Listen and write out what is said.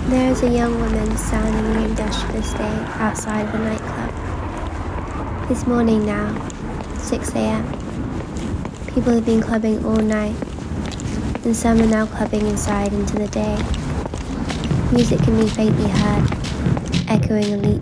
There is a young woman standing in an industrious day outside of a nightclub. It's morning now, 6 a.m. People have been clubbing all night, and some are now clubbing inside into the day. Music can be faintly heard, echoing elite